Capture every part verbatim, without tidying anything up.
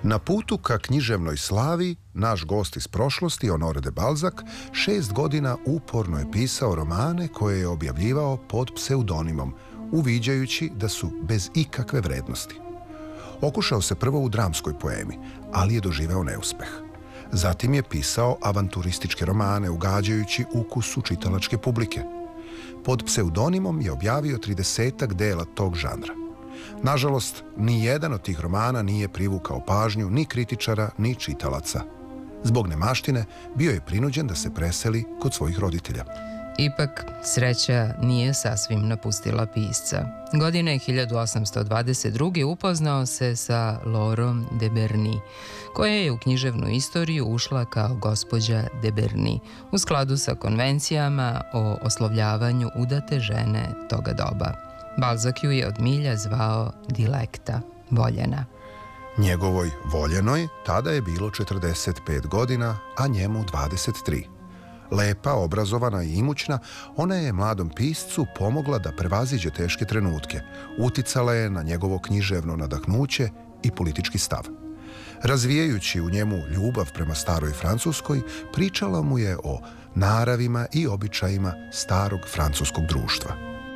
Na putu ka književnoj slavi, naš gost iz prošlosti, Honoré de Balzac, šest godina uporno je pisao romane koje je objavljivao pod pseudonimom, uviđajući da su bez ikakve vrednosti. Okušao se prvo u dramskoj poemi, ali je doživeo neuspeh. Zatim je pisao avanturističke romane, ugađajući ukusu čitalačke publike. Pod pseudonimom je objavio tridesetak dela tog žanra. Nažalost, ni jedan od tih romana nije privukao pažnju ni kritičara, ni čitalaca. Zbog nemaštine bio je prinuđen da se preseli kod svojih roditelja. Ipak, sreća nije sasvim napustila pisca. Godine hiljadu osamsto dvadeset druge. upoznao se sa Laurom de Berny, koja je u književnu istoriju ušla kao gospođa de Berny, u skladu sa konvencijama o oslovljavanju udate žene toga doba. Balzac ju je od milja zvao Dilekta, voljena. Njegovoj voljenoj tada je bilo četrdeset pet godina, a njemu dvadeset tri. Lepa, obrazovana i imućna, ona je mladom piscu pomogla da prevaziđe teške trenutke. Uticala je na njegovo književno nadahnuće i politički stav. Razvijajući u njemu ljubav prema staroj Francuskoj, pričala mu je o naravima i običajima starog francuskog društva.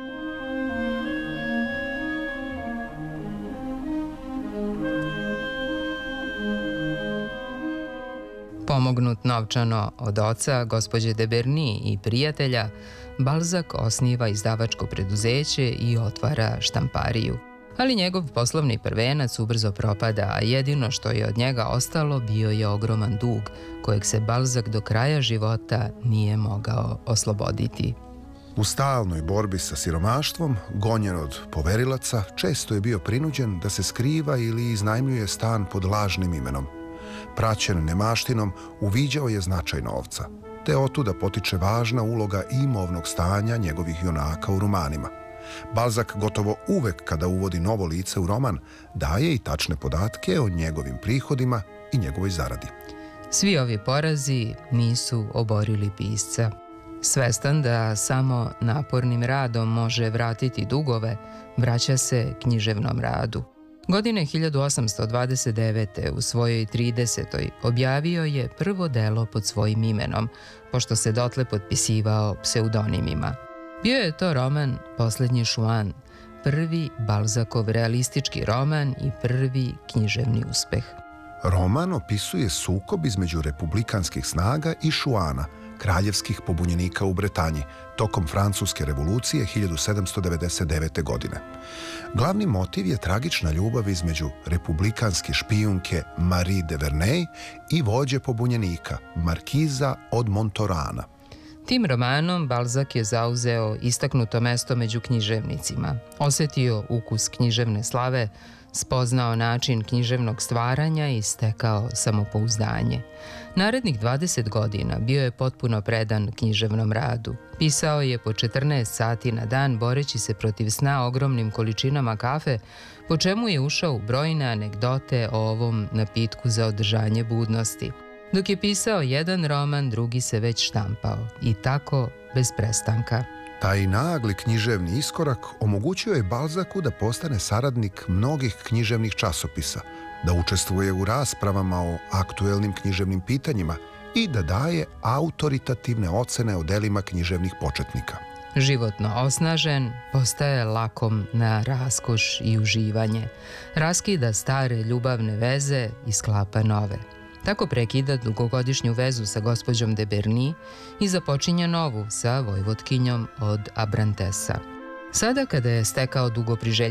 Pomognut novčano od oca, gospođe de Berny i prijatelja, Balzac osniva izdavačko preduzeće i otvara štampariju. Ali njegov poslovni prvenac ubrzo propada, a jedino što je od njega ostalo bio je ogroman dug, kojeg se Balzac do kraja života nije mogao osloboditi. U stalnoj borbi sa siromaštvom, gonjen od poverilaca, često je bio prinuđen da se skriva ili iznajmljuje stan pod lažnim imenom. Praćen nemaštinom, uviđao je značaj novca, te otuda potiče važna uloga imovnog stanja njegovih junaka u romanima. Balzac gotovo uvek kada uvodi novo lice u roman, daje i tačne podatke o njegovim prihodima i njegovoj zaradi. Svi ovi porazi nisu oborili pisca. Svestan da samo napornim radom može vratiti dugove, vraća se književnom radu. Godine hiljadu osamsto dvadeset devete. u svojoj tridesetoj objavio je prvo delo pod svojim imenom, pošto se dotle potpisivao pseudonimima. Bio je to roman Poslednji šuan, prvi Balzacov realistički roman i prvi književni uspeh. Roman opisuje sukob između republikanskih snaga i šuana, kraljevskih pobunjenika u Bretanji, tokom Francuske revolucije hiljadu sedamsto devedeset devete. godine. Glavni motiv je tragična ljubav između republikanske špijunke Marie de Verneuil i vođe pobunjenika, markiza od Montorana. Tim romanom Balzac je zauzeo istaknuto mesto među književnicima, osetio ukus književne slave, spoznao način književnog stvaranja i stekao samopouzdanje. Narednih dvadeset godina bio je potpuno predan književnom radu. Pisao je po četrnaest sati na dan, boreći se protiv sna ogromnim količinama kafe, po čemu je ušao u brojne anegdote o ovom napitku za održanje budnosti. Dok je pisao jedan roman, drugi se već štampao. I tako bez prestanka. Taj nagli književni iskorak omogućio je Balzacu da postane saradnik mnogih književnih časopisa, da učestvuje u raspravama o aktuelnim književnim pitanjima i da daje autoritativne ocene o delima književnih početnika. Životno osnažen, postaje lakom na raskoš i uživanje. Raskida stare ljubavne veze i sklapa nove. Tako prekida dugogodišnju vezu sa gospođom de Berny i započinja novu sa vojvotkinjom od Abrantesa. Sada kada je stekao dugo priželjkivanu